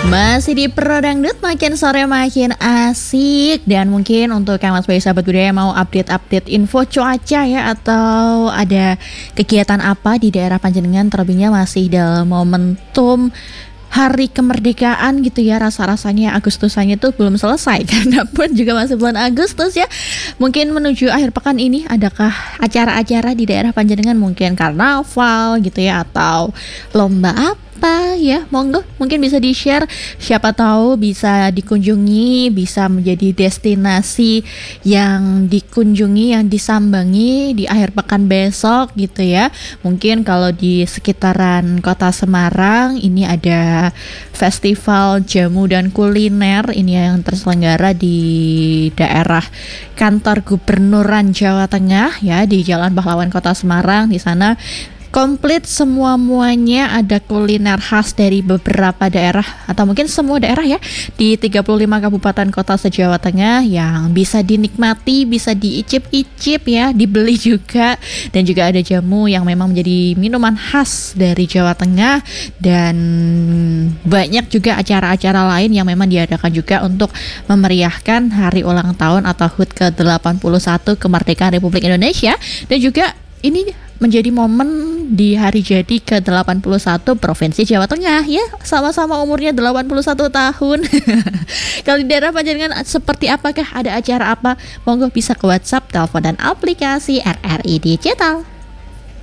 Masih di Pro Dangdut, makin sore makin asik. Dan mungkin untuk Kang Mas Bayu sahabat budaya mau update-update info cuaca ya, atau ada kegiatan apa di daerah Panjenengan, terlebihnya masih dalam momentum hari kemerdekaan gitu ya, rasa-rasanya Agustusannya tuh belum selesai karena pun juga masih bulan Agustus ya. Mungkin menuju akhir pekan ini adakah acara-acara di daerah Panjenengan, mungkin karnaval gitu ya, atau lomba apa ya? Monggo mungkin bisa di-share, siapa tahu bisa dikunjungi, bisa menjadi destinasi yang dikunjungi, yang disambangi di akhir pekan besok gitu ya. Mungkin kalau di sekitaran Kota Semarang ini ada festival jamu dan kuliner ini yang terselenggara di daerah kantor Gubernuran Jawa Tengah ya, di Jalan Pahlawan Kota Semarang. Di sana komplit semua-muanya, ada kuliner khas dari beberapa daerah atau mungkin semua daerah ya, di 35 kabupaten kota se-Jawa Tengah yang bisa dinikmati, bisa diicip-icip ya, dibeli juga. Dan juga ada jamu yang memang menjadi minuman khas dari Jawa Tengah, dan banyak juga acara-acara lain yang memang diadakan juga untuk memeriahkan hari ulang tahun atau HUT ke-81 kemerdekaan Republik Indonesia. Dan juga ini menjadi momen di hari jadi ke-81 Provinsi Jawa Tengah ya, sama-sama umurnya 81 tahun. Kalau di daerah Panjenengan seperti apakah, ada acara apa? Monggo bisa ke WhatsApp, telepon dan aplikasi RRI Digital.